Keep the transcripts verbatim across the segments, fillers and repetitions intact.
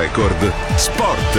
Record Sport.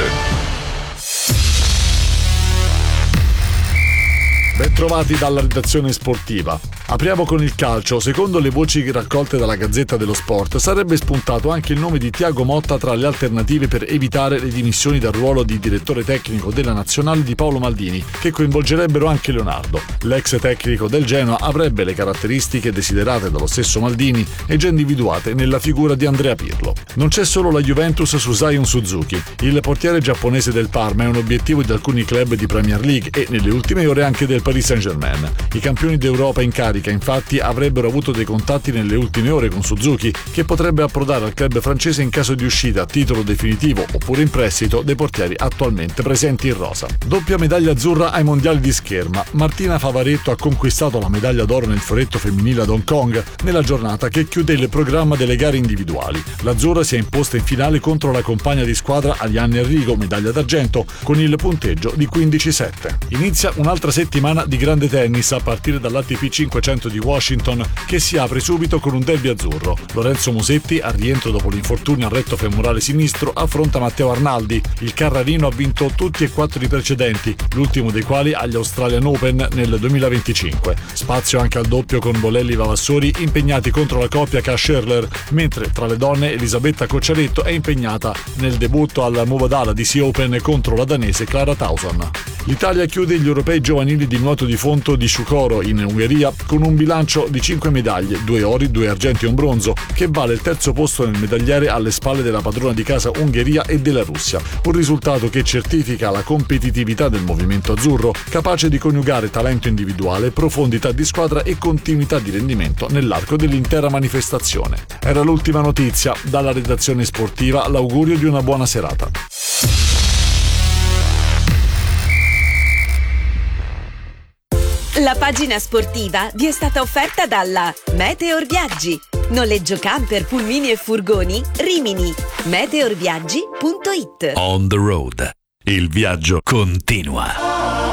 Bentrovati dalla redazione sportiva. Apriamo con il calcio. Secondo le voci raccolte dalla Gazzetta dello Sport, sarebbe spuntato anche il nome di Thiago Motta tra le alternative per evitare le dimissioni dal ruolo di direttore tecnico della nazionale di Paolo Maldini, che coinvolgerebbero anche Leonardo. L'ex tecnico del Genoa avrebbe le caratteristiche desiderate dallo stesso Maldini e già individuate nella figura di Andrea Pirlo. Non c'è solo la Juventus su Zion Suzuki. Il portiere giapponese del Parma è un obiettivo di alcuni club di Premier League e nelle ultime ore anche del Paris Saint-Germain. I campioni d'Europa in carica infatti avrebbero avuto dei contatti nelle ultime ore con Suzuki, che potrebbe approdare al club francese in caso di uscita a titolo definitivo oppure in prestito dei portieri attualmente presenti in rosa. Doppia medaglia azzurra ai mondiali di scherma. Martina Favaretto ha conquistato la medaglia d'oro nel fioretto femminile ad Hong Kong nella giornata che chiude il programma delle gare individuali. L'azzurra si è imposta in finale contro la compagna di squadra Arianna Enrico, medaglia d'argento, con il punteggio di quindici sette. Inizia un'altra settimana di grande tennis a partire dall'A T P cinquecento di Washington, che si apre subito con un derby azzurro. Lorenzo Musetti, al rientro dopo l'infortunio al retto femorale sinistro, affronta Matteo Arnaldi. Il Carrarino ha vinto tutti e quattro i precedenti, l'ultimo dei quali agli Australian Open nel duemilaventicinque. Spazio anche al doppio con Bolelli Vavassori impegnati contro la coppia K-Scherler, mentre tra le donne Elisabetta Cocciaretto è impegnata nel debutto al Mubadala D C Open contro la danese Clara Tauson. L'Italia chiude gli europei giovanili di nuoto di fonto di Sciucoro in Ungheria con un bilancio di cinque medaglie, due ori, due argenti e un bronzo, che vale il terzo posto nel medagliere alle spalle della padrona di casa Ungheria e della Russia. Un risultato che certifica la competitività del movimento azzurro, capace di coniugare talento individuale, profondità di squadra e continuità di rendimento nell'arco dell'intera manifestazione. Era l'ultima notizia. Dalla redazione sportiva l'augurio di una buona serata. La pagina sportiva vi è stata offerta dalla Meteor Viaggi. Noleggio camper, pulmini e furgoni Rimini. meteor viaggi punto it. On the road. Il viaggio continua.